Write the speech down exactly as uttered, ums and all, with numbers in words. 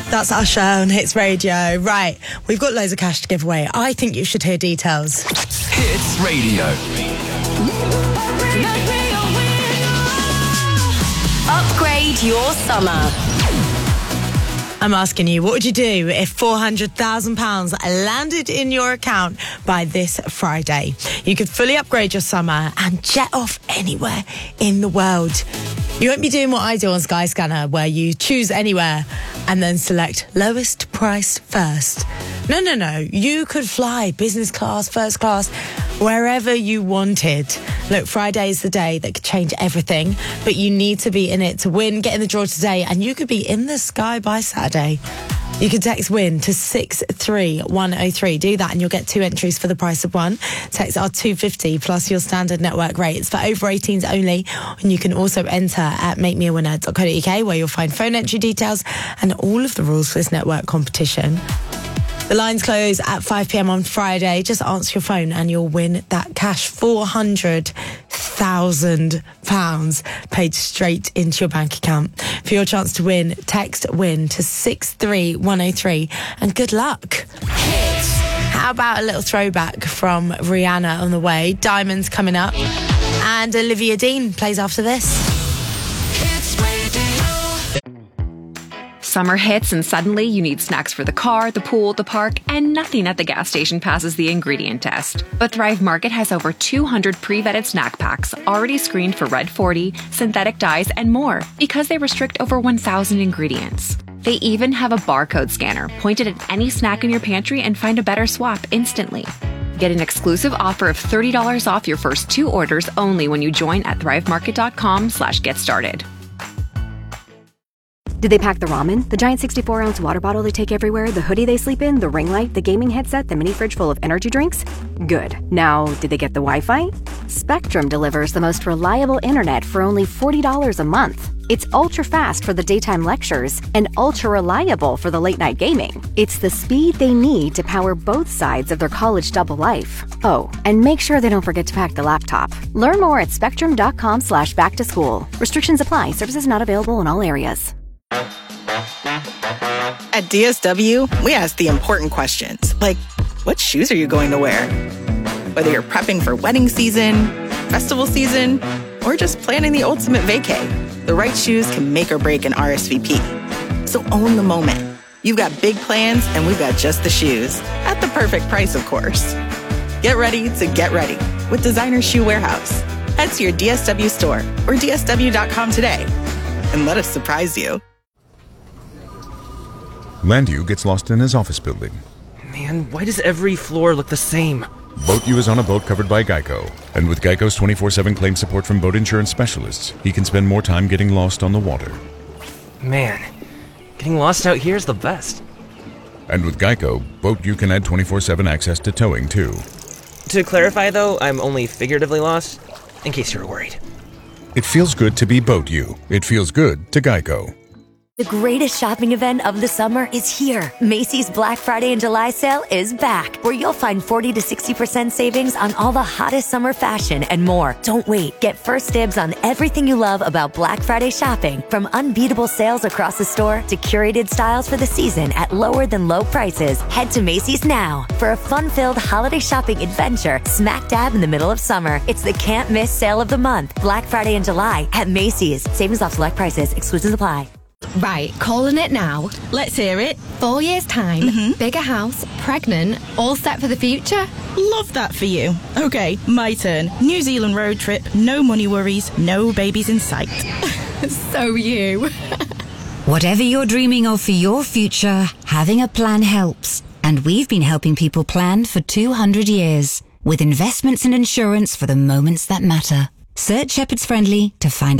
That's Usher on Hits Radio. Right, we've got loads of cash to give away. I think you should hear details. Hits Radio. Upgrade your summer. I'm asking you, what would you do if four hundred thousand pounds landed in your account by this Friday? You could fully upgrade your summer and jet off anywhere in the world. You won't be doing what I do on Skyscanner, where you choose anywhere and then select lowest price first. No, no, no. You could fly business class, first class, wherever you wanted. Look, Friday is the day that could change everything, but you need to be in it to win. Get in the draw today, and you could be in the sky by Saturday. You can text WIN to six three one oh three. Do that and you'll get two entries for the price of one. Text are two fifty plus your standard network rates for over eighteens only. And you can also enter at make me a winner dot co dot uk, where you'll find phone entry details and all of the rules for this network competition. The lines close at five p.m. on Friday. Just answer your phone and you'll win that cash. four hundred thousand pounds paid straight into your bank account. For your chance to win, text WIN to six three one oh three and good luck. Hits. How about a little throwback from Rihanna on the way? Diamonds coming up. And Olivia Dean plays after this. Summer hits and suddenly you need snacks for the car, the pool, the park, and nothing at the gas station passes the ingredient test. But Thrive Market has over two hundred pre-vetted snack packs already screened for Red forty, synthetic dyes, and more because they restrict over one thousand ingredients. They even have a barcode scanner pointed at any snack in your pantry and find a better swap instantly. Get an exclusive offer of thirty dollars off your first two orders only when you join at thrivemarket.com slash get started. Did they pack the ramen, the giant sixty-four ounce water bottle they take everywhere, the hoodie they sleep in, the ring light, the gaming headset, the mini fridge full of energy drinks? Good. Now, did they get the Wi-Fi? Spectrum delivers the most reliable internet for only forty dollars a month. It's ultra-fast for the daytime lectures and ultra-reliable for the late-night gaming. It's the speed they need to power both sides of their college double life. Oh, and make sure they don't forget to pack the laptop. Learn more at spectrum.com slash back to school. Restrictions apply. Services not available in all areas. At D S W, we ask the important questions, like, what shoes are you going to wear? Whether you're prepping for wedding season, festival season, or just planning the ultimate vacay, the right shoes can make or break an R S V P. So own the moment. You've got big plans, and we've got just the shoes. At the perfect price, of course. Get ready to get ready with Designer Shoe Warehouse. Head to your D S W store or D S W dot com today and let us surprise you. Landu gets lost in his office building. Man, why does every floor look the same? BoatU is on a boat covered by Geico. And with Geico's twenty-four seven claim support from boat insurance specialists, he can spend more time getting lost on the water. Man, getting lost out here is the best. And with Geico, BoatU can add twenty-four seven access to towing, too. To clarify, though, I'm only figuratively lost, in case you were worried. It feels good to be BoatU. It feels good to Geico. The greatest shopping event of the summer is here. Macy's Black Friday and July sale is back, where you'll find forty to sixty percent savings on all the hottest summer fashion and more. Don't wait. Get first dibs on everything you love about Black Friday shopping, from unbeatable sales across the store to curated styles for the season at lower than low prices. Head to Macy's now for a fun-filled holiday shopping adventure smack dab in the middle of summer. It's the can't miss sale of the month. Black Friday and July at Macy's. Savings off select prices. Exclusions apply. Right, calling it now. Let's hear it. Four years' time, Mm-hmm. bigger house, pregnant, all set for the future. Love that for you. Okay, my turn. New Zealand road trip, no money worries, no babies in sight. So you. Whatever you're dreaming of for your future, having a plan helps. And we've been helping people plan for two hundred years. With investments and insurance for the moments that matter. Search Shepherd's Friendly to find